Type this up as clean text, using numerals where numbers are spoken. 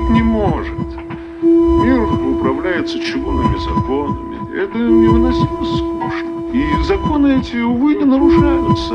быть не может. Мир управляется чугунными законами. Это невыносимо скучно. И законы эти, увы, не нарушаются.